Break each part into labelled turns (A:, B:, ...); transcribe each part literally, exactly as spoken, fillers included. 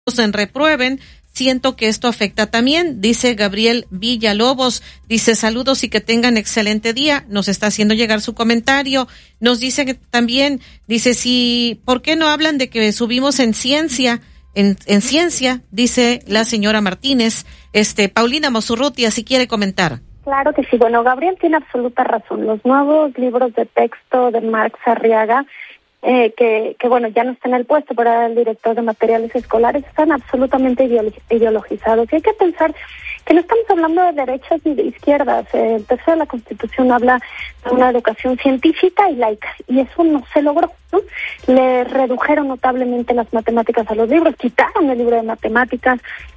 A: en reprueben. Siento que esto afecta también, dice Gabriel Villalobos, dice saludos y que tengan excelente día, nos está haciendo llegar su comentario, nos dice que también, dice si, ¿por qué no hablan de que subimos en ciencia, en, en ciencia, dice la señora Martínez, este, Paulina Mosurrutia, si quiere comentar.
B: Claro que sí, bueno, Gabriel tiene absoluta razón, los nuevos libros de texto de Marx Arriaga, Eh, que, que bueno, ya no está en el puesto, pero era el director de materiales escolares, están absolutamente ideologizados. Y hay que pensar que no estamos hablando de derechas ni de izquierdas. Eh, el texto de la Constitución habla de una educación científica y laica, y eso no se logró, ¿no? Le redujeron notablemente las matemáticas a los libros, quitaron el libro de matemáticas,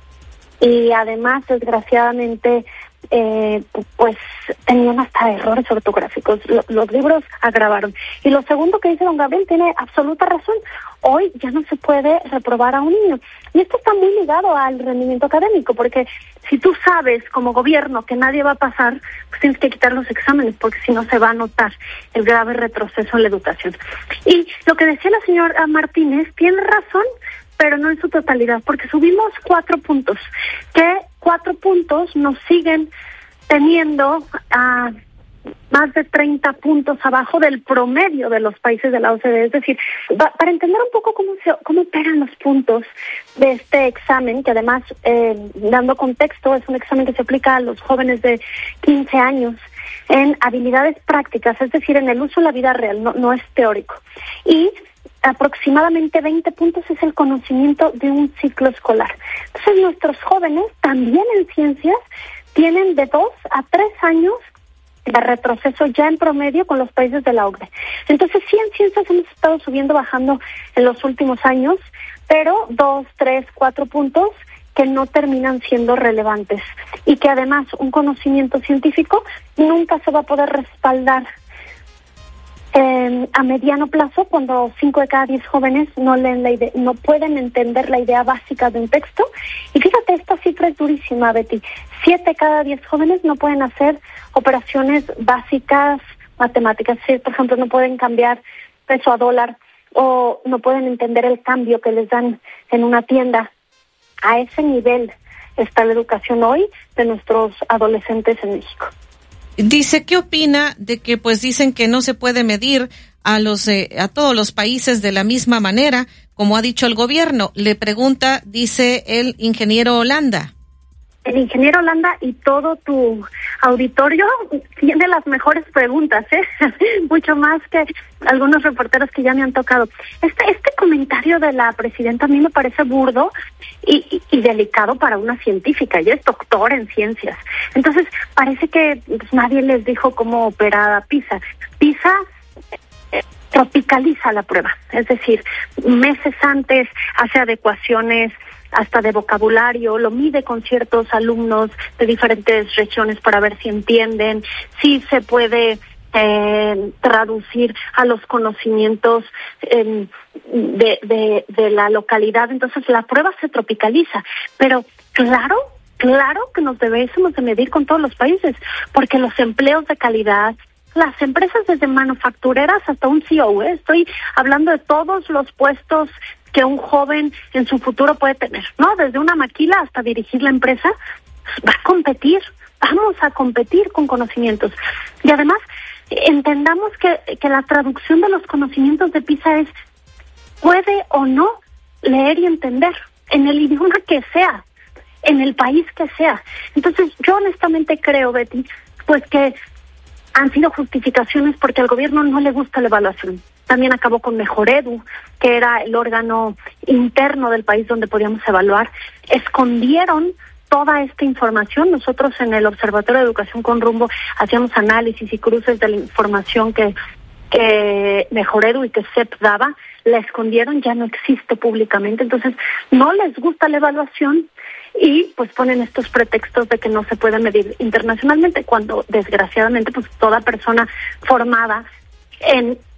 B: y además, desgraciadamente, Eh, pues tenían hasta errores ortográficos. Los, los libros agravaron. Y lo segundo que dice don Gabriel tiene absoluta razón. Hoy ya no se puede reprobar a un niño. Y esto está muy ligado al rendimiento académico, porque si tú sabes como gobierno que nadie va a pasar, pues tienes que quitar los exámenes, porque si no se va a notar el grave retroceso en la educación. Y lo que decía la señora Martínez tiene razón, pero no en su totalidad, porque subimos cuatro puntos, que cuatro puntos nos siguen teniendo a más de treinta puntos abajo del promedio de los países de la O C D E. Es decir, va, para entender un poco cómo se, cómo operan los puntos de este examen, que además, eh, dando contexto, es un examen que se aplica a los jóvenes de quince años en habilidades prácticas, es decir, en el uso en la vida real, no, no es teórico. Y aproximadamente veinte puntos es el conocimiento de un ciclo escolar. Entonces, nuestros jóvenes, también en ciencias, tienen de dos a tres años de retroceso ya en promedio con los países de la O C D E. Entonces, sí, en ciencias hemos estado subiendo, bajando en los últimos años, pero dos, tres, cuatro puntos que no terminan siendo relevantes, y que además un conocimiento científico nunca se va a poder respaldar Eh, a mediano plazo, cuando cinco de cada diez jóvenes no leen la idea, no pueden entender la idea básica de un texto. Y fíjate, esta cifra es durísima, Betty. Siete de cada diez jóvenes no pueden hacer operaciones básicas matemáticas. Sí, por ejemplo, no pueden cambiar peso a dólar, o no pueden entender el cambio que les dan en una tienda. A ese nivel está la educación hoy de nuestros adolescentes en México.
A: Dice, ¿qué opina de que pues dicen que no se puede medir a los eh, a todos los países de la misma manera, como ha dicho el gobierno? Le pregunta, dice el ingeniero Holanda.
B: El ingeniero Holanda y todo tu auditorio tiene las mejores preguntas, ¿eh? Mucho más que algunos reporteros que ya me han tocado. Este este comentario de la presidenta a mí me parece burdo y, y, y delicado para una científica. Ella es doctora en ciencias. Entonces, parece que pues, nadie les dijo cómo operaba PISA. PISA eh, tropicaliza la prueba, es decir, meses antes hace adecuaciones hasta de vocabulario, lo mide con ciertos alumnos de diferentes regiones para ver si entienden, si se puede eh, traducir a los conocimientos eh, de, de, de la localidad. Entonces la prueba se tropicaliza, pero claro, claro que nos debemos de medir con todos los países, porque los empleos de calidad, las empresas desde manufactureras hasta un C E O, ¿eh? Estoy hablando de todos los puestos que un joven en su futuro puede tener, ¿no? Desde una maquila hasta dirigir la empresa, va a competir, vamos a competir con conocimientos. Y además, entendamos que, que la traducción de los conocimientos de PISA es, puede o no leer y entender, en el idioma que sea, en el país que sea. Entonces, yo honestamente creo, Betty, pues que han sido justificaciones porque al gobierno no le gusta la evaluación. También acabó con Mejor Edu, que era el órgano interno del país donde podíamos evaluar. Escondieron toda esta información. Nosotros en el Observatorio de Educación con Rumbo hacíamos análisis y cruces de la información que, que Mejor Edu y que C E P daba. La escondieron, ya no existe públicamente. Entonces, no les gusta la evaluación y pues ponen estos pretextos de que no se puede medir internacionalmente, cuando desgraciadamente pues toda persona formada en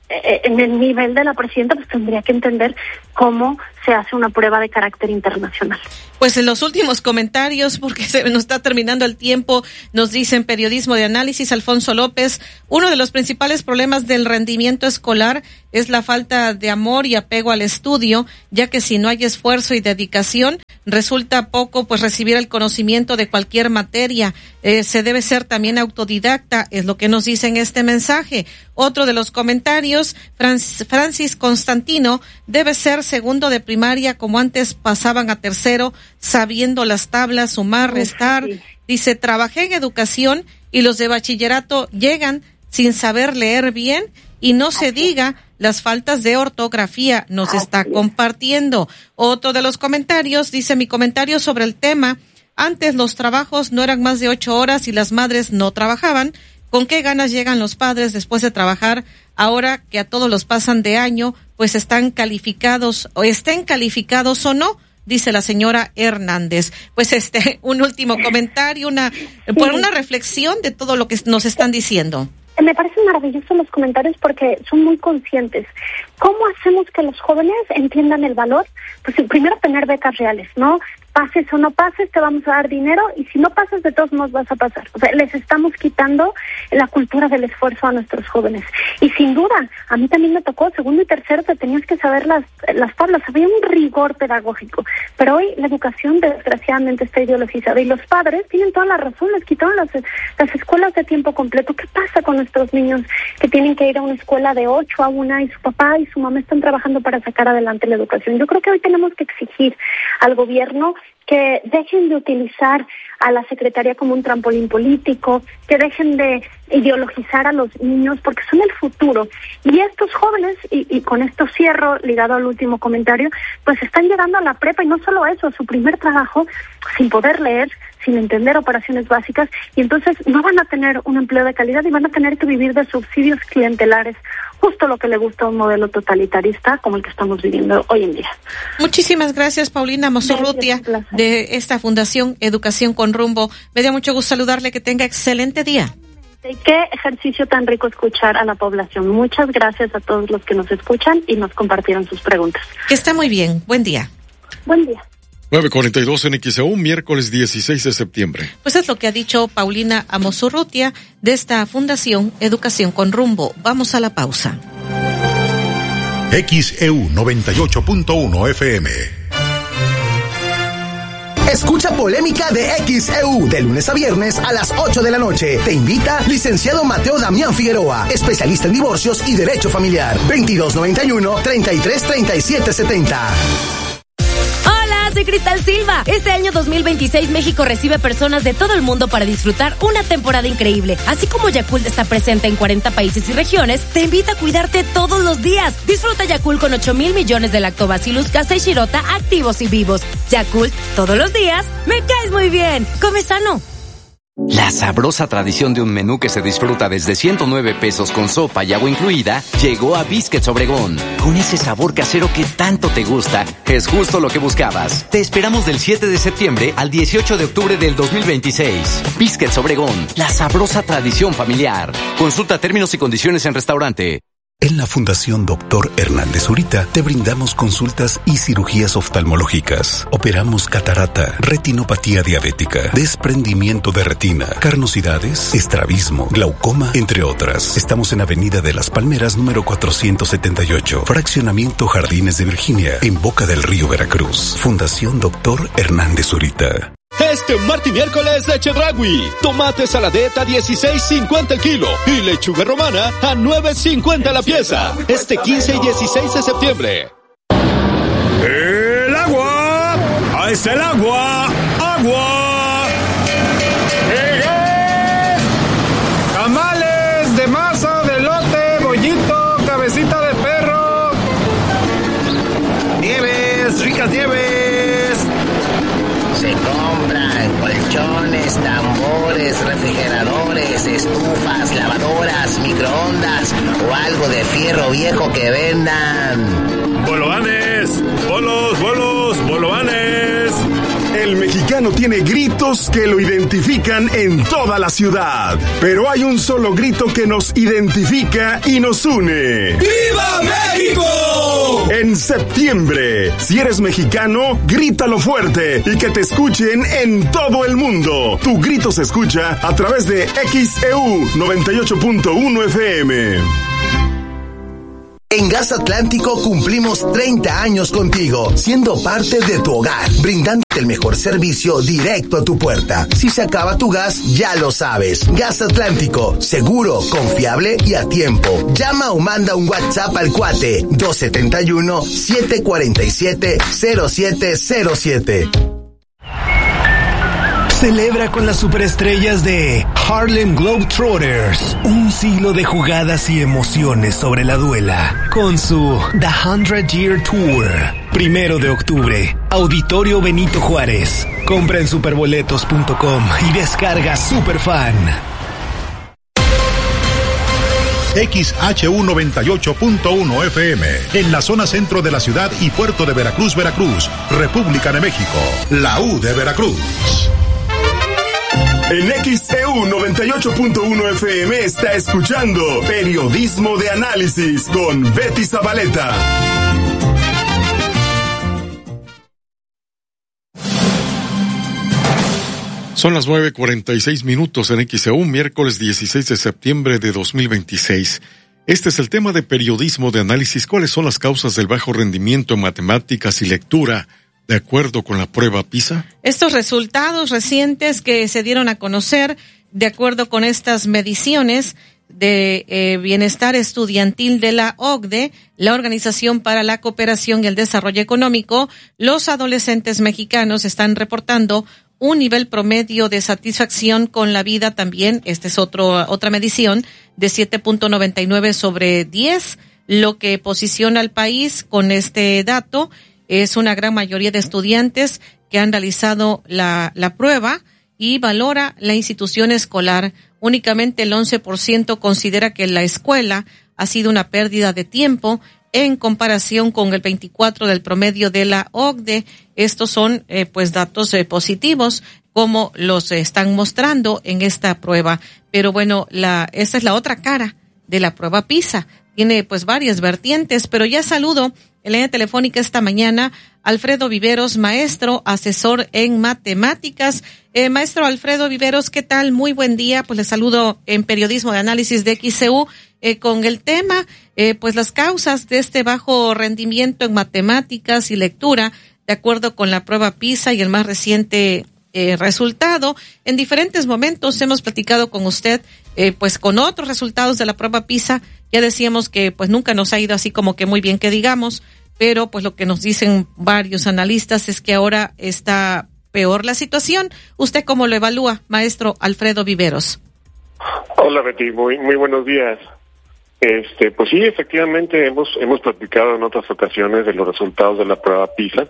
B: eh, en el nivel de la presidenta, pues tendría que entender cómo se hace una prueba de carácter internacional.
A: Pues en los últimos comentarios, porque se nos está terminando el tiempo, nos dicen periodismo de análisis, Alfonso López, uno de los principales problemas del rendimiento escolar es la falta de amor y apego al estudio, ya que si no hay esfuerzo y dedicación, resulta poco pues recibir el conocimiento de cualquier materia. Eh, se debe ser también autodidacta, es lo que nos dice en este mensaje. Otro de los comentarios, Francis Constantino, debe ser segundo de primaria como antes pasaban a tercero, sabiendo las tablas, sumar, restar. Sí. Dice, trabajé en educación y los de bachillerato llegan sin saber leer bien y no se diga las faltas de ortografía, nos está compartiendo. Otro de los comentarios, dice mi comentario sobre el tema, antes los trabajos no eran más de ocho horas y las madres no trabajaban. ¿Con qué ganas llegan los padres después de trabajar? Ahora que a todos los pasan de año, pues están calificados o estén calificados o no, dice la señora Hernández. Pues este, un último comentario, una, por una reflexión de todo lo que nos están diciendo.
B: Me parecen maravillosos los comentarios porque son muy conscientes. ¿Cómo hacemos que los jóvenes entiendan el valor? Pues primero tener becas reales, ¿no? Pases o no pases, te vamos a dar dinero y si no pasas, de todos modos vas a pasar. O sea, les estamos quitando la cultura del esfuerzo a nuestros jóvenes. Y sin duda, a mí también me tocó, segundo y tercero, te tenías que saber las, las tablas. Había un rigor pedagógico. Pero hoy la educación, desgraciadamente, está ideologizada. Y los padres tienen toda la razón, les quitaron las, las escuelas de tiempo completo. ¿Qué pasa con nuestros niños que tienen que ir a una escuela de ocho a una y su papá y su mamá están trabajando para sacar adelante la educación? Yo creo que hoy tenemos que exigir al gobierno que dejen de utilizar a la Secretaría como un trampolín político, que dejen de ideologizar a los niños, porque son el futuro. Y estos jóvenes, y, y con esto cierro, ligado al último comentario, pues están llegando a la prepa, y no solo eso, su primer trabajo, sin poder leer, sin entender operaciones básicas, y entonces no van a tener un empleo de calidad y van a tener que vivir de subsidios clientelares, justo lo que le gusta a un modelo totalitarista como el que estamos viviendo hoy en día.
A: Muchísimas gracias, Paulina Amosurrutia, de esta Fundación Educación con Rumbo. Me da mucho gusto saludarle, que tenga excelente día.
B: Qué ejercicio tan rico escuchar a la población. Muchas gracias a todos los que nos escuchan y nos compartieron sus preguntas.
A: Que esté muy bien. Buen día.
B: Buen día.
C: nueve cuarenta y dos en X E U, miércoles dieciséis de septiembre.
A: Pues es lo que ha dicho Paulina Amosurrutia de esta Fundación Educación con Rumbo. Vamos a la pausa.
D: X E U noventa y ocho punto uno F M.
E: Escucha Polémica de X E U de lunes a viernes a las ocho de la noche. Te invita licenciado Mateo Damián Figueroa, especialista en divorcios y derecho familiar. veintidós noventa y uno, treinta y tres, treinta y siete setenta.
F: Soy Cristal Silva. Este año dos mil veintiséis México recibe personas de todo el mundo para disfrutar una temporada increíble. Así como Yakult está presente en cuarenta países y regiones, te invita a cuidarte todos los días. Disfruta Yakult con ocho mil millones de Lactobacillus casei shirota activos y vivos. Yakult, todos los días, me caes muy bien. Come sano.
G: La sabrosa tradición de un menú que se disfruta desde ciento nueve pesos con sopa y agua incluida llegó a Biscuits Obregón. Con ese sabor casero que tanto te gusta, es justo lo que buscabas. Te esperamos del siete de septiembre al dieciocho de octubre del dos mil veintiséis. Biscuits Obregón, la sabrosa tradición familiar. Consulta términos y condiciones en restaurante.
D: En la Fundación Doctor Hernández Zurita te brindamos consultas y cirugías oftalmológicas. Operamos catarata, retinopatía diabética, desprendimiento de retina, carnosidades, estrabismo, glaucoma, entre otras. Estamos en Avenida de las Palmeras, número cuatrocientos setenta y ocho, Fraccionamiento Jardines de Virginia, en Boca del Río, Veracruz. Fundación Doctor Hernández Zurita.
H: Este martes y miércoles de Chedraui, tomate saladeta dieciséis cincuenta el kilo y lechuga romana a nueve cincuenta la pieza. Este quince y dieciséis de septiembre.
I: ¡El agua! ¡Ahí está el agua! ¡Agua! ¡Eh! Tamales de masa, de elote, bollito, cabecita de perro. Nieves, ricas nieves.
J: Se compran colchones, tambores, refrigeradores, estufas, lavadoras, microondas o algo de fierro viejo que vendan.
I: ¡Bolovanes! ¡Bolos, bolos, bolovanes!
K: El mexicano tiene gritos que lo identifican en toda la ciudad, pero hay un solo grito que nos identifica y nos une.
L: ¡Viva México!
K: En septiembre, si eres mexicano, grítalo fuerte y que te escuchen en todo el mundo. Tu grito se escucha a través de X E U noventa y ocho punto uno F M.
E: En Gas Atlántico cumplimos treinta años contigo, siendo parte de tu hogar, brindándote el mejor servicio directo a tu puerta. Si se acaba tu gas, ya lo sabes. Gas Atlántico, seguro, confiable y a tiempo. Llama o manda un WhatsApp al cuate dos siete uno, siete cuatro siete, cero siete cero siete.
M: Celebra con las superestrellas de Harlem Globetrotters un siglo de jugadas y emociones sobre la duela con su The Hundred Year Tour. Primero de octubre, Auditorio Benito Juárez. Compra en superboletos punto com y descarga Superfan.
N: X H U noventa y ocho punto uno F M, en la zona centro de la ciudad y puerto de Veracruz, Veracruz, República de México, la U de Veracruz.
K: En X E U noventa y ocho punto uno F M está escuchando Periodismo de Análisis con Betty Zabaleta.
C: Son las nueve cuarenta y seis minutos en X E U, miércoles dieciséis de septiembre de dos mil veintiséis. Este es el tema de Periodismo de Análisis. ¿Cuáles son las causas del bajo rendimiento en matemáticas y lectura de acuerdo con la prueba PISA?
A: Estos resultados recientes que se dieron a conocer de acuerdo con estas mediciones de eh, bienestar estudiantil de la O C D E, la Organización para la Cooperación y el Desarrollo Económico, los adolescentes mexicanos están reportando un nivel promedio de satisfacción con la vida también. Esta es otro, otra medición de siete punto noventa y nueve sobre diez, lo que posiciona al país con este dato. Es una gran mayoría de estudiantes que han realizado la, la prueba y valora la institución escolar. Únicamente el once por ciento considera que la escuela ha sido una pérdida de tiempo en comparación con el veinticuatro por ciento del promedio de la O C D E. Estos son eh, pues datos eh, positivos como los eh, están mostrando en esta prueba. Pero bueno, la esta es la otra cara de la prueba PISA. Tiene pues varias vertientes, pero ya saludo en la línea telefónica esta mañana Alfredo Viveros, maestro, asesor en matemáticas. Eh, maestro Alfredo Viveros, ¿qué tal? Muy buen día. Pues le saludo en Periodismo de Análisis de X E U eh, con el tema, eh, pues las causas de este bajo rendimiento en matemáticas y lectura, de acuerdo con la prueba PISA y el más reciente eh, resultado. En diferentes momentos hemos platicado con usted, eh, pues con otros resultados de la prueba PISA. Ya decíamos que pues nunca nos ha ido así como que muy bien que digamos, pero pues lo que nos dicen varios analistas es que ahora está peor la situación. ¿Usted cómo lo evalúa, maestro Alfredo Viveros?
O: Hola Betty, muy muy buenos días. Este, pues sí, efectivamente hemos hemos platicado en otras ocasiones de los resultados de la prueba PISA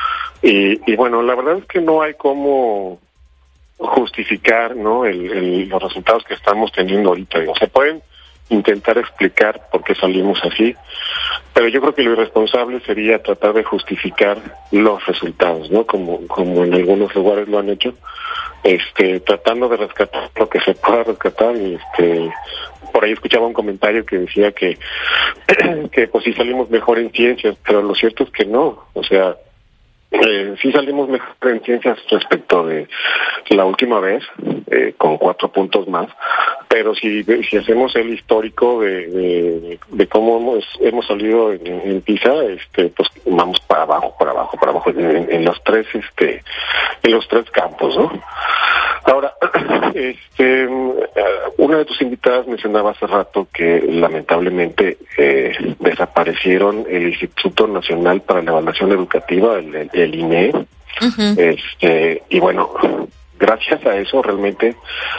O: y, y bueno, la verdad es que no hay cómo justificar, ¿no? El, el, los resultados que estamos teniendo ahorita. O sea, pueden intentar explicar por qué salimos así, pero yo creo que lo irresponsable sería tratar de justificar los resultados, ¿no? Como como en algunos lugares lo han hecho, este, tratando de rescatar lo que se pueda rescatar. Y este, por ahí escuchaba un comentario que decía que que pues sí salimos mejor en ciencias, pero lo cierto es que no. O sea, Eh, sí salimos mejor en ciencias respecto de la última vez, eh, con cuatro puntos más, pero si si hacemos el histórico de de, de cómo hemos hemos salido en, en PISA, este, pues vamos para abajo, para abajo, para abajo, en, en los tres, este, en los tres campos, ¿no? Ahora, este, una de tus invitadas mencionaba hace rato que lamentablemente eh, desaparecieron el Instituto Nacional para la Evaluación Educativa, el, el, el I N E, uh-huh. este, y bueno, gracias a eso realmente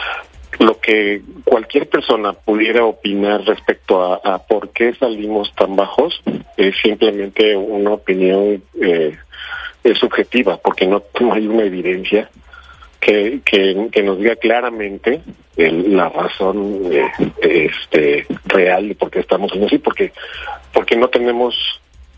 O: lo que cualquier persona pudiera opinar respecto a, a por qué salimos tan bajos es simplemente una opinión eh, es subjetiva, porque no, no hay una evidencia que que, que nos diga claramente el, la razón eh, este real de por qué estamos así, porque porque no tenemos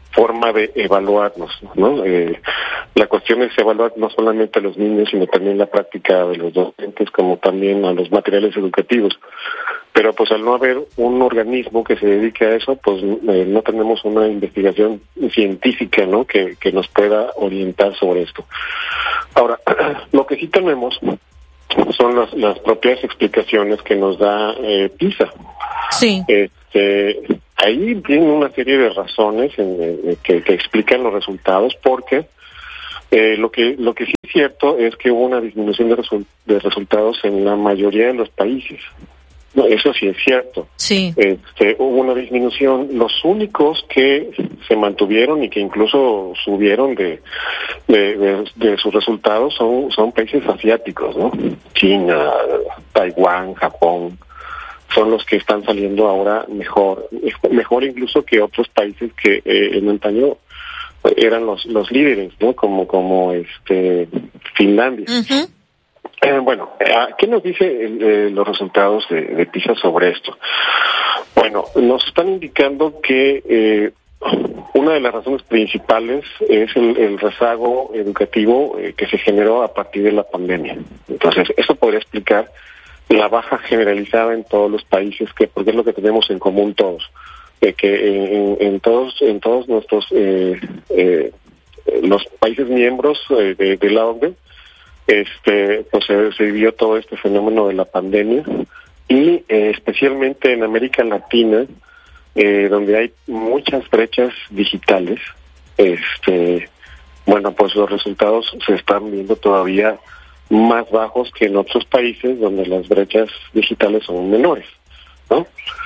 O: forma de evaluarnos, ¿no? Eh, la cuestión es evaluar no solamente a los niños, sino también la práctica de los docentes, como también a los materiales educativos. Pero pues al no haber un organismo que se dedique a eso, pues eh, no tenemos una investigación científica, ¿no? Que, que nos pueda orientar sobre esto. Ahora, lo que sí tenemos son las, las propias explicaciones que nos da eh, PISA.
A: Sí.
O: Este, ahí tiene una serie de razones en, en, que, que explican los resultados, porque eh, lo que lo que sí es cierto es que hubo una disminución de, resu- de resultados en la mayoría de los países. No, eso sí es cierto.
A: Sí.
O: Este, hubo una disminución. Los únicos que se mantuvieron y que incluso subieron de de, de, de sus resultados son son países asiáticos, ¿no? China, Taiwán, Japón, son los que están saliendo ahora mejor, mejor incluso que otros países que eh, en antaño eran los los líderes, ¿no? Como como este Finlandia. Uh-huh. Eh, bueno, ¿qué nos dice eh, los resultados de, de PISA sobre esto? Bueno, nos están indicando que eh, una de las razones principales es el, el rezago educativo eh, que se generó a partir de la pandemia. Entonces, eso podría explicar la baja generalizada en todos los países, que porque es lo que tenemos en común todos, eh, que en, en todos en todos nuestros eh, eh, los países miembros eh, de, de la O C D E, este pues se, se vivió todo este fenómeno de la pandemia y eh, especialmente en América Latina, eh, donde hay muchas brechas digitales. Este bueno, pues los resultados se están viendo todavía más bajos que en otros países donde las brechas digitales son menores, ¿no?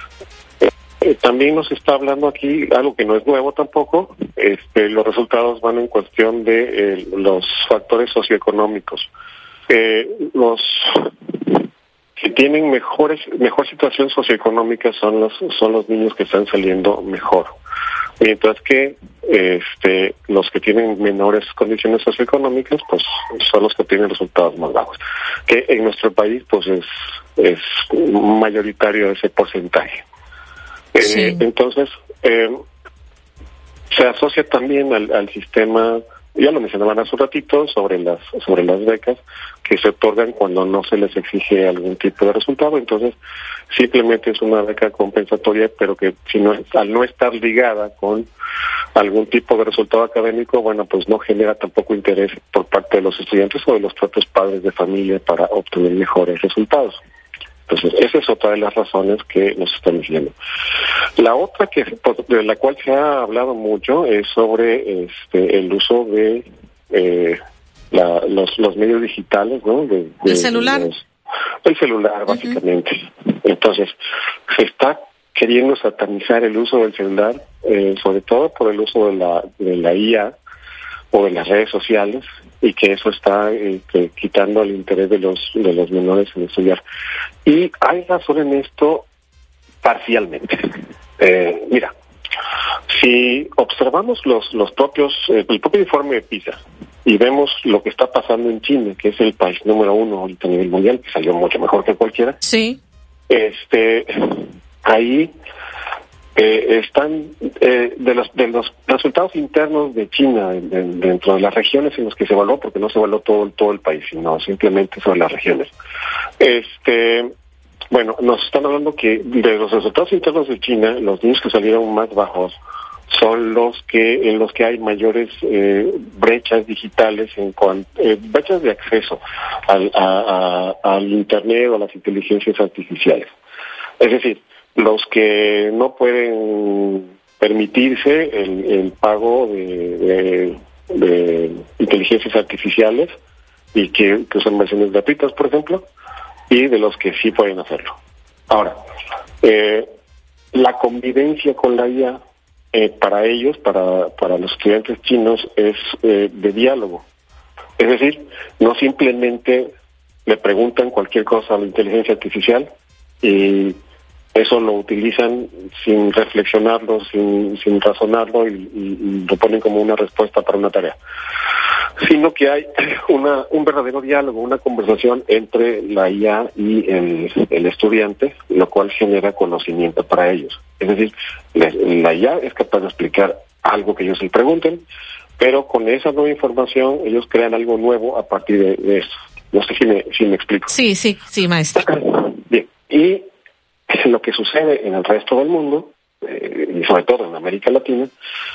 O: Eh, también nos está hablando aquí algo que no es nuevo tampoco. Este, los resultados van en cuestión de eh, los factores socioeconómicos. Eh, los que tienen mejores mejor situación socioeconómica son los son los niños que están saliendo mejor, mientras que este los que tienen menores condiciones socioeconómicas pues son los que tienen resultados más bajos, que en nuestro país pues es es mayoritario ese porcentaje. Sí. Eh, entonces eh, se asocia también al, al sistema, ya lo mencionaban hace un ratito, sobre las sobre las becas que se otorgan cuando no se les exige algún tipo de resultado. Entonces simplemente es una beca compensatoria, pero que si no, al no estar ligada con algún tipo de resultado académico, bueno, pues no genera tampoco interés por parte de los estudiantes o de los propios padres de familia para obtener mejores resultados. Entonces, esa es otra de las razones que nos están diciendo. La otra que de la cual se ha hablado mucho es sobre este el uso de eh, la, los los medios digitales, ¿no? De, de,
A: el celular.
O: De los, el celular, básicamente. Uh-huh. Entonces, se está queriendo satanizar el uso del celular, eh, sobre todo por el uso de la de la I A o de las redes sociales, y que eso está eh, que, quitando el interés de los de los menores en estudiar. Y hay razón en esto parcialmente. Eh, mira, si observamos los los propios eh, el propio informe de PISA y vemos lo que está pasando en China, que es el país número uno ahorita a nivel mundial, que salió mucho mejor que cualquiera.
A: Sí.
O: Este, ahí Eh, están eh, de los de los resultados internos de China de, de, dentro de las regiones en las que se evaluó, porque no se evaluó todo todo el país, sino simplemente sobre las regiones. Este, bueno, nos están hablando que de los resultados internos de China, los niños que salieron más bajos son los que en los que hay mayores eh, brechas digitales en cuanto eh, brechas de acceso al a, a, al internet o a las inteligencias artificiales. Es decir, los que no pueden permitirse el, el pago de, de, de inteligencias artificiales y que, que son versiones gratuitas, por ejemplo, y de los que sí pueden hacerlo. Ahora, eh, la convivencia con la I A eh, para ellos, para, para los estudiantes chinos, es eh, de diálogo. Es decir, no simplemente le preguntan cualquier cosa a la inteligencia artificial y eso lo utilizan sin reflexionarlo, sin, sin razonarlo y, y, y lo ponen como una respuesta para una tarea, sino que hay una un verdadero diálogo, una conversación entre la I A y el, el estudiante, lo cual genera conocimiento para ellos. Es decir, la, la I A es capaz de explicar algo que ellos le pregunten, pero con esa nueva información ellos crean algo nuevo a partir de, de eso. No sé si me, si me explico.
A: Sí, sí, sí, maestro.
O: Bien, y lo que sucede en el resto del mundo, eh, y sobre todo en América Latina,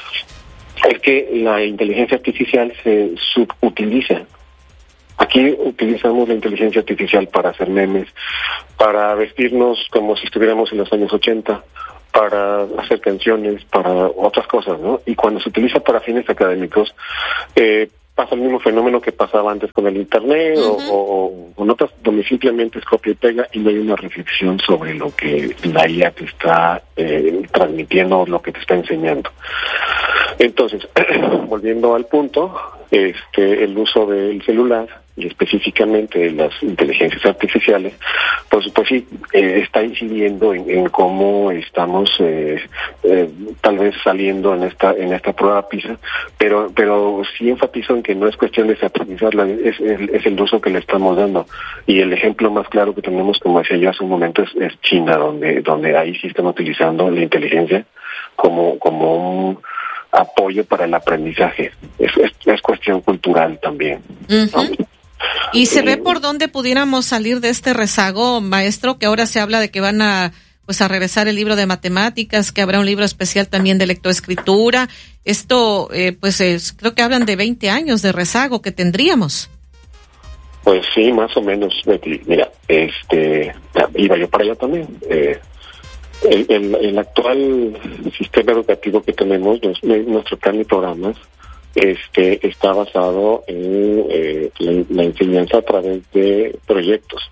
O: es que la inteligencia artificial se subutiliza. Aquí utilizamos la inteligencia artificial para hacer memes, para vestirnos como si estuviéramos en los años ochenta, para hacer canciones, para otras cosas, ¿no? Y cuando se utiliza para fines académicos, eh, pasa el mismo fenómeno que pasaba antes con el Internet, uh-huh. o, o con otras, donde simplemente es copia y pega y no hay una reflexión sobre lo que la I A te está eh, transmitiendo, lo que te está enseñando. Entonces, volviendo al punto, este, el uso del celular y específicamente de las inteligencias artificiales, pues pues sí, eh, está incidiendo en, en cómo estamos eh, eh, tal vez saliendo en esta en esta prueba PISA, pero pero sí enfatizo en que no es cuestión de satanizarla, es, es, es el uso que le estamos dando. Y el ejemplo más claro que tenemos, como decía yo hace un momento, es, es China, donde donde ahí sí están utilizando la inteligencia como como un apoyo para el aprendizaje. Es, es, es cuestión cultural también.
A: Uh-huh. ¿Y se ve por dónde pudiéramos salir de este rezago, maestro? Que ahora se habla de que van a pues a regresar el libro de matemáticas, que habrá un libro especial también de lectoescritura. Esto, eh, pues es, creo que hablan de veinte años de rezago que tendríamos.
O: Pues sí, más o menos, Betty. Mira, este, iba yo para allá también. Eh, el, el, el actual sistema educativo que tenemos, nuestro plan y programas, este está basado en eh, la, la enseñanza a través de proyectos,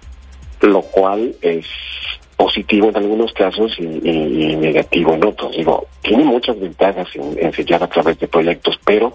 O: lo cual es positivo en algunos casos y, y, y negativo en otros. Digo, tiene muchas ventajas en enseñar a través de proyectos, pero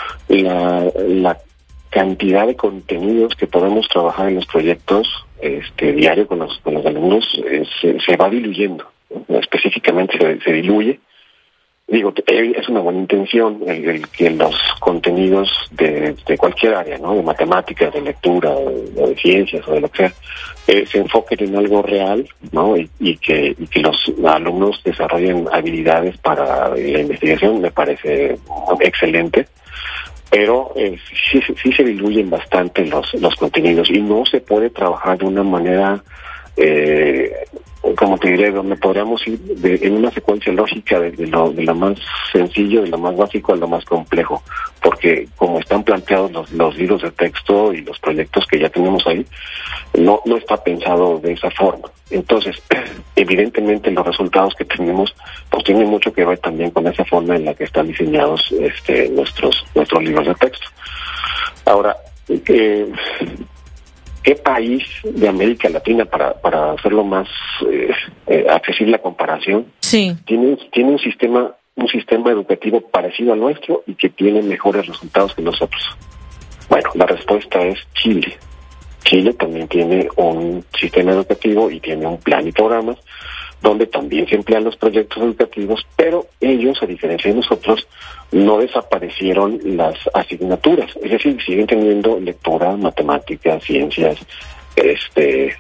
O: la, la cantidad de contenidos que podemos trabajar en los proyectos este diario con los con los alumnos eh, se, se va diluyendo, ¿no? Específicamente se, se diluye. Digo, es una buena intención el, el que los contenidos de, de cualquier área, ¿no? De matemáticas, de lectura, o de, de ciencias o de lo que sea, eh, se enfoquen en algo real, ¿no? Y, y que y que los alumnos desarrollen habilidades para la investigación, me parece excelente. Pero eh, sí, sí se diluyen bastante los los contenidos y no se puede trabajar de una manera eh, como te diré, donde podríamos ir de, en una secuencia lógica de, de, lo, de lo más sencillo, de lo más básico a lo más complejo, porque como están planteados los, los libros de texto y los proyectos que ya tenemos ahí, no, no está pensado de esa forma. Entonces, evidentemente los resultados que tenemos pues tienen mucho que ver también con esa forma en la que están diseñados este, nuestros, nuestros libros de texto. Ahora, eh, ¿qué país de América Latina, para para hacerlo más eh, eh, accesible la comparación,
A: sí,
O: tiene tiene un sistema un sistema educativo parecido al nuestro y que tiene mejores resultados que nosotros? Bueno, la respuesta es Chile. Chile también tiene un sistema educativo y tiene un plan y programas donde también se emplean los proyectos educativos, pero ellos, a diferencia de nosotros, no desaparecieron las asignaturas, es decir, siguen teniendo lectura, matemáticas, ciencias, este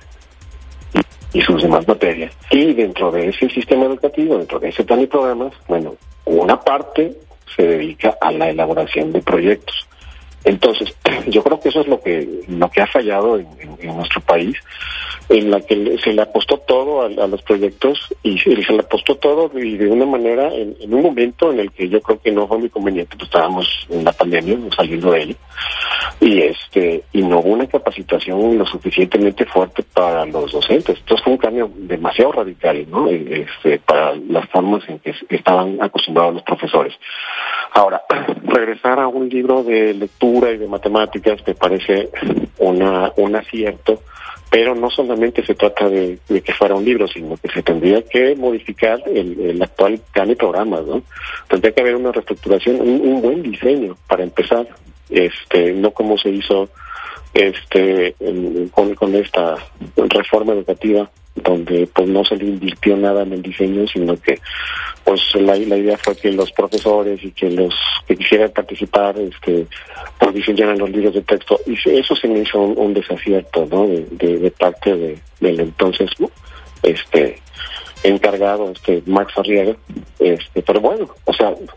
O: y sus demás materias. Y dentro de ese sistema educativo, dentro de ese plan y programas, bueno, una parte se dedica a la elaboración de proyectos. Entonces, yo creo que eso es lo que lo que ha fallado en, en, en nuestro país, en la que se le apostó todo a, a los proyectos y se, se le apostó todo y de una manera, en, en un momento en el que yo creo que no fue muy conveniente, pues estábamos en la pandemia, saliendo de ella, y este y no hubo una capacitación lo suficientemente fuerte para los docentes. Entonces fue un cambio demasiado radical, ¿no? Este, para las formas en que estaban acostumbrados los profesores. Ahora, regresar a un libro de lectura y de matemáticas me parece una un acierto, pero no solamente se trata de, de que fuera un libro, sino que se tendría que modificar el, el actual plan y programas, ¿no? Tendría que haber una reestructuración, un, un buen diseño para empezar, este, no como se hizo este en, con, con esta reforma educativa, donde pues no se le invirtió nada en el diseño, sino que pues la, la idea fue que los profesores y que los que quisieran participar este pues diseñaran los libros de texto, y eso se me hizo un, un desacierto, ¿no? de, de, de parte de del entonces este encargado este Max Arriaga, este pero bueno, o sea,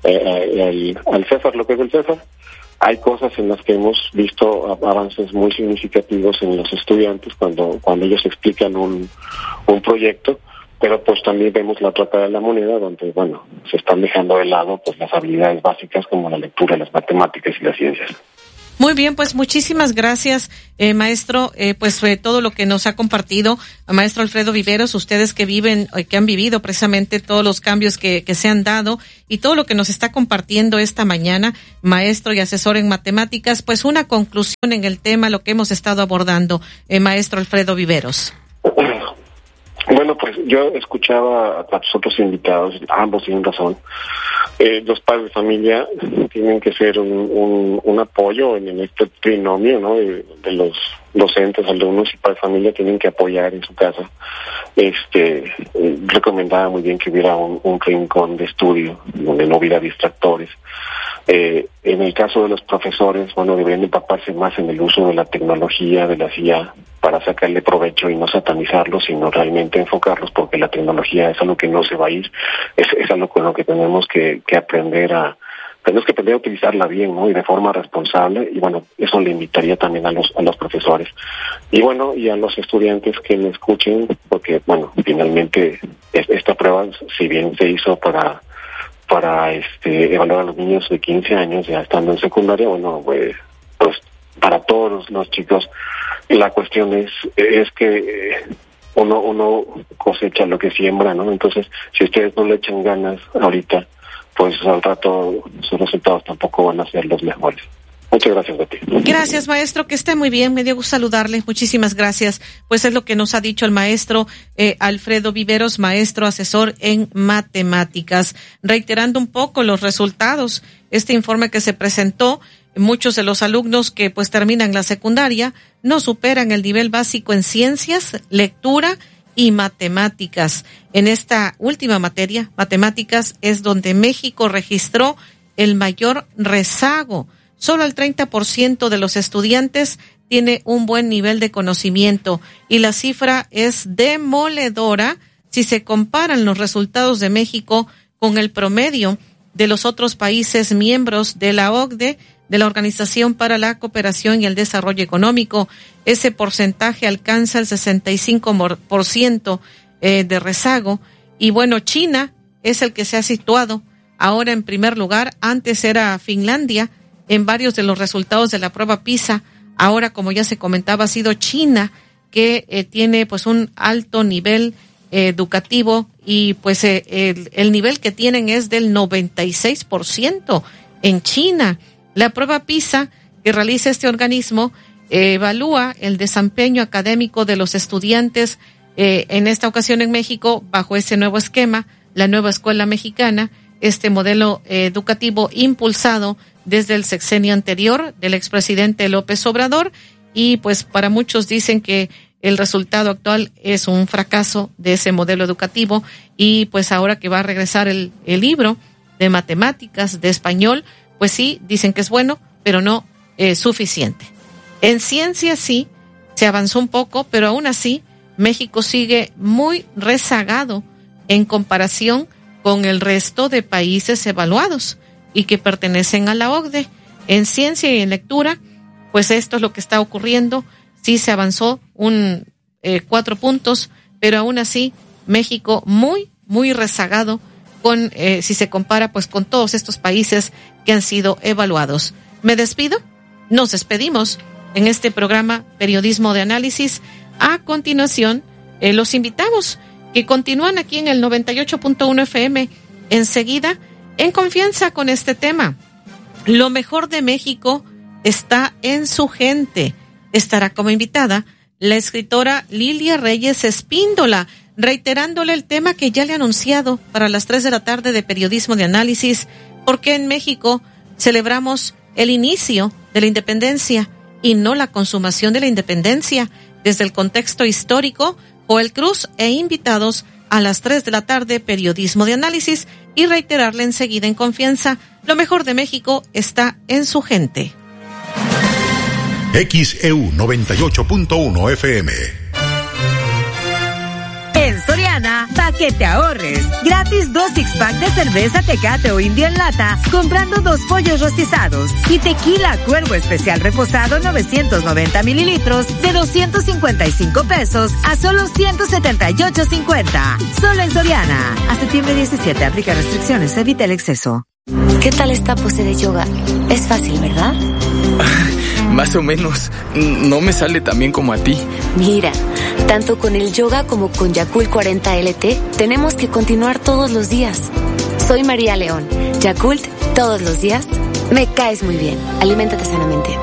O: eh, al, al César lo que es del César. Hay cosas en las que hemos visto avances muy significativos en los estudiantes cuando cuando ellos explican un, un proyecto, pero pues también vemos la otra cara de la moneda donde, bueno, se están dejando de lado pues las habilidades básicas como la lectura, las matemáticas y las ciencias.
A: Muy bien, pues muchísimas gracias, eh, maestro, eh, pues eh, todo lo que nos ha compartido, maestro Alfredo Viveros, ustedes que viven, eh, que han vivido precisamente todos los cambios que, que se han dado y todo lo que nos está compartiendo esta mañana, maestro y asesor en matemáticas, pues una conclusión en el tema, lo que hemos estado abordando, eh, maestro Alfredo Viveros.
O: Bueno, pues yo escuchaba a los otros invitados, ambos tienen razón. Eh, los padres de familia tienen que ser un, un, un apoyo en, en este trinomio, ¿no? De, de los docentes, alumnos y padres de familia tienen que apoyar en su casa. Este, eh, recomendaba muy bien que hubiera un, un rincón de estudio donde no hubiera distractores. Eh, en el caso de los profesores, bueno, deberían empaparse más en el uso de la tecnología, de la C I A, para sacarle provecho y no satanizarlos, sino realmente enfocarlos, porque la tecnología es algo que no se va a ir, es, es algo con lo que tenemos que, que aprender a, tenemos que aprender a utilizarla bien, ¿no? Y de forma responsable, y bueno, eso le invitaría también a los, a los profesores. Y bueno, y a los estudiantes que me escuchen, porque bueno, finalmente es, esta prueba, si bien se hizo para para este evaluar a los niños de quince años ya estando en secundaria, bueno, pues, pues para todos los, los chicos la cuestión es es que uno uno cosecha lo que siembra, ¿no? Entonces, si ustedes no le echan ganas ahorita, pues al rato sus resultados tampoco van a ser los mejores. Muchas gracias, Betty.
A: Gracias, maestro, que esté muy bien. Me dio gusto saludarle. Muchísimas gracias. Pues es lo que nos ha dicho el maestro eh, Alfredo Viveros, maestro asesor en matemáticas. Reiterando un poco los resultados, este informe que se presentó, muchos de los alumnos que pues terminan la secundaria no superan el nivel básico en ciencias, lectura y matemáticas. En esta última materia, matemáticas, es donde México registró el mayor rezago. Solo el treinta por ciento de los estudiantes tiene un buen nivel de conocimiento y la cifra es demoledora si se comparan los resultados de México con el promedio de los otros países miembros de la O C D E, de la Organización para la Cooperación y el Desarrollo Económico. Ese porcentaje alcanza el sesenta y cinco por ciento de rezago. Y bueno, China es el que se ha situado ahora en primer lugar. Antes era Finlandia en varios de los resultados de la prueba PISA. Ahora, como ya se comentaba, ha sido China que eh, tiene pues un alto nivel eh, educativo y pues eh, el, el nivel que tienen es del noventa y seis por ciento en China. La prueba PISA que realiza este organismo eh, evalúa el desempeño académico de los estudiantes eh, en esta ocasión en México bajo ese nuevo esquema, la nueva escuela mexicana, este modelo eh, educativo impulsado desde el sexenio anterior del expresidente López Obrador, y pues para muchos dicen que el resultado actual es un fracaso de ese modelo educativo, y pues ahora que va a regresar el, el libro de matemáticas, de español, pues sí, dicen que es bueno, pero no eh, suficiente. En ciencia sí, se avanzó un poco, pero aún así México sigue muy rezagado en comparación con el resto de países evaluados y que pertenecen a la O C D E. En ciencia y en lectura, pues esto es lo que está ocurriendo. Sí se avanzó un eh, cuatro puntos, pero aún así México muy, muy rezagado con, eh, si se compara pues con todos estos países que han sido evaluados. Me despido, nos despedimos en este programa Periodismo de Análisis. A continuación, eh, los invitamos que continúan aquí en el noventa y ocho punto uno F M. Enseguida, en confianza con este tema. Lo mejor de México está en su gente. Estará como invitada la escritora Lilia Reyes Espíndola, reiterándole el tema que ya le he anunciado para las tres de la tarde de Periodismo de Análisis, porque en México celebramos el inicio de la independencia y no la consumación de la independencia. Desde el contexto histórico, Joel Cruz e invitados a las tres de la tarde, Periodismo de Análisis, y reiterarle enseguida en confianza, lo mejor de México está en su gente.
N: X E U noventa y ocho punto uno F M.
F: En Soriana, paquete
P: que te ahorres. Gratis dos six-pack de cerveza Tecate o India en lata, comprando dos pollos rostizados. Y tequila Cuervo Especial reposado novecientos noventa mililitros de doscientos cincuenta y cinco pesos a solo ciento setenta y ocho cincuenta. Solo en Soriana. A septiembre diecisiete, aplica restricciones, evita el exceso.
F: ¿Qué tal esta pose de yoga? Es fácil, ¿verdad?
Q: Más o menos. No me sale tan bien como a ti.
F: Mira, tanto con el yoga como con Yakult cuarenta L T, tenemos que continuar todos los días. Soy María León. Yakult, todos los días. Me caes muy bien. Aliméntate sanamente.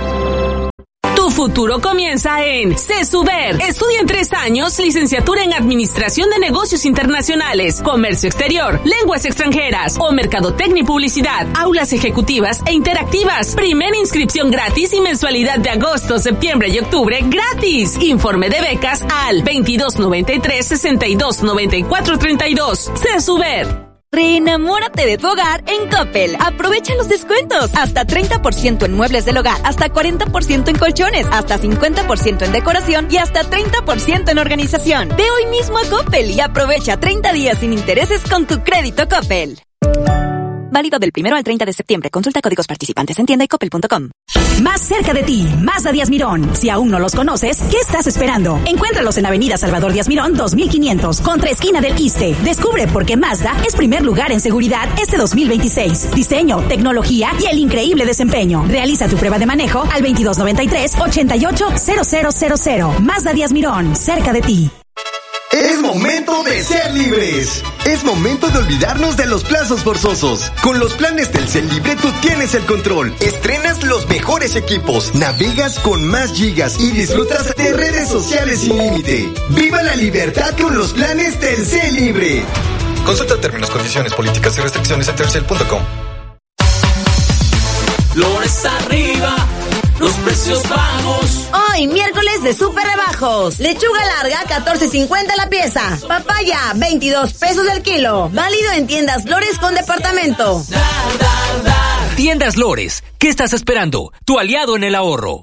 R: Tu futuro comienza en CESUBER. Estudia en tres años, licenciatura en Administración de Negocios Internacionales, Comercio Exterior, Lenguas Extranjeras o Mercadotecnia y Publicidad. Aulas ejecutivas e interactivas. Primera inscripción gratis y mensualidad de agosto, septiembre y octubre gratis. Informe de becas al veintidós noventa y tres, sesenta y dos noventa y cuatro treinta y dos. CESUBER.
S: Reenamórate de tu hogar en Coppel. Aprovecha los descuentos. Hasta treinta por ciento en muebles del hogar, hasta cuarenta por ciento en colchones, hasta cincuenta por ciento en decoración y hasta treinta por ciento en organización. Ve hoy mismo a Coppel y aprovecha treinta días sin intereses con tu crédito Coppel. Válido del primero al treinta de septiembre. Consulta códigos participantes en tienda y coppel punto com.
T: Más cerca de ti, Mazda Díaz Mirón. Si aún no los conoces, ¿qué estás esperando? Encuéntralos en Avenida Salvador Díaz Mirón dos mil quinientos, contra esquina del Iste. Descubre por qué Mazda es primer lugar en seguridad este dos mil veintiséis. Diseño, tecnología y el increíble desempeño. Realiza tu prueba de manejo al veintidós noventa y tres, ochenta y ocho, cero cero cero cero. Mazda Díaz Mirón, cerca de ti.
E: Es momento de ser libres. Es momento de olvidarnos de los plazos forzosos. Con los planes Telcel Libre tú tienes el control. Estrenas los mejores equipos, navegas con más gigas y disfrutas de redes sociales sin límite. ¡Viva la libertad con los planes Telcel Libre!
U: Consulta términos, condiciones, políticas y restricciones en telcel punto com.
L: Flores arriba, los precios bajos.
V: Hoy, miércoles de súper rebajos. Lechuga larga, catorce cincuenta la pieza. Papaya, veintidós pesos el kilo. Válido en tiendas Lores con departamento.
W: Tiendas Lores, ¿qué estás esperando? Tu aliado en el ahorro.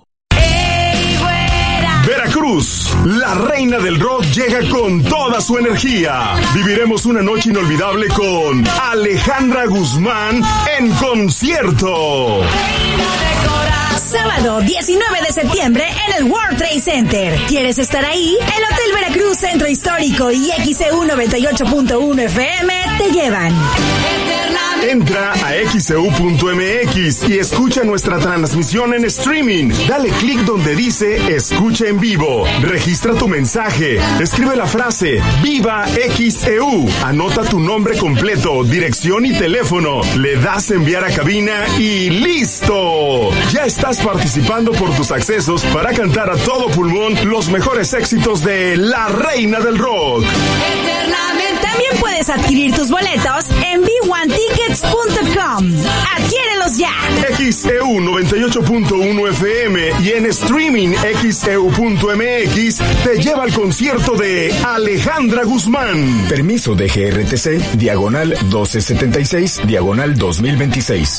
K: Veracruz, la reina del rock llega con toda su energía. Viviremos una noche inolvidable con Alejandra Guzmán en concierto.
T: Sábado diecinueve de septiembre en el World Trade Center. ¿Quieres estar ahí? El Hotel Veracruz Centro Histórico y X E U noventa y ocho punto uno F M te llevan.
K: Entra a X E U punto M X y escucha nuestra transmisión en streaming. Dale clic donde dice Escucha en vivo. Registra tu mensaje. Escribe la frase Viva X E U. Anota tu nombre completo, dirección y teléfono. Le das enviar a cabina y ¡listo! Ya estás participando por tus accesos para cantar a todo pulmón los mejores éxitos de la reina del rock.
T: También puedes adquirir tus boletos en b one tickets punto com. ¡Adquiérelos ya!
K: X E U noventa y ocho punto uno F M y en streaming X E U punto M X te lleva al concierto de Alejandra Guzmán.
X: Permiso de G R T C, diagonal doce setenta y seis, diagonal dos mil veintiséis.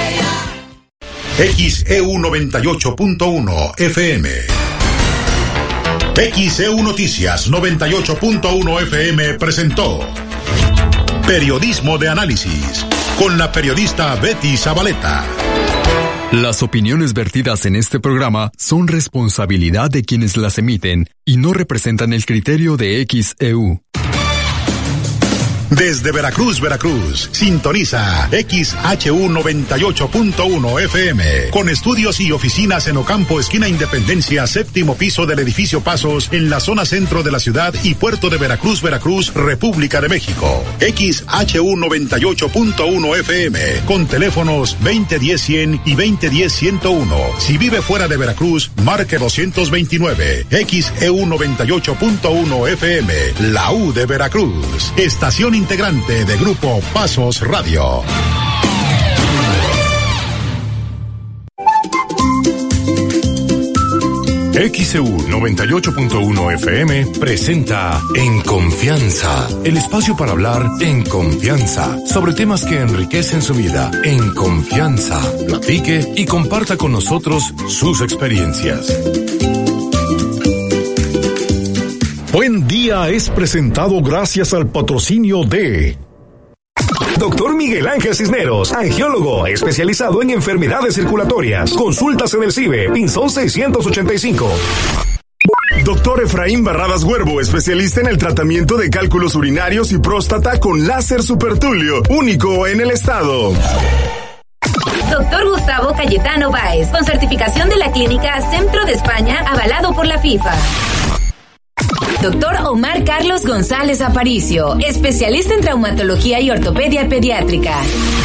N: X E U noventa y ocho punto uno F M. X E U Noticias noventa y ocho punto uno F M presentó Periodismo de Análisis con la periodista Betty Zabaleta.
Y: Las opiniones vertidas en este programa son responsabilidad de quienes las emiten y no representan el criterio de X E U.
N: Desde Veracruz, Veracruz, sintoniza X H U noventa y ocho punto uno F M, con estudios y oficinas en Ocampo, esquina Independencia, séptimo piso del edificio Pasos, en la zona centro de la ciudad y puerto de Veracruz, Veracruz, República de México. X H U noventa y ocho punto uno F M, con teléfonos veinte diez cien y veinte diez ciento uno. Si vive fuera de Veracruz, marque doscientos veintinueve. X E U noventa y ocho punto uno F M, la U de Veracruz. Estación integrante de Grupo Pasos Radio.
Z: X E U noventa y ocho punto uno F M presenta En Confianza, el espacio para hablar en confianza sobre temas que enriquecen su vida. En confianza, platique y comparta con nosotros sus experiencias.
N: Buen Día es presentado gracias al patrocinio de
B: Doctor Miguel Ángel Cisneros, angiólogo especializado en enfermedades circulatorias. Consultas en el C I B E, Pinzón seiscientos ochenta y cinco.
K: Doctor Efraín Barradas Huervo, especialista en el tratamiento de cálculos urinarios y próstata con láser supertulio, único en el estado.
D: Doctor Gustavo Cayetano Báez, con certificación de la clínica Centro de España, avalado por la FIFA. Doctor Omar Carlos González Aparicio, especialista en traumatología y ortopedia pediátrica.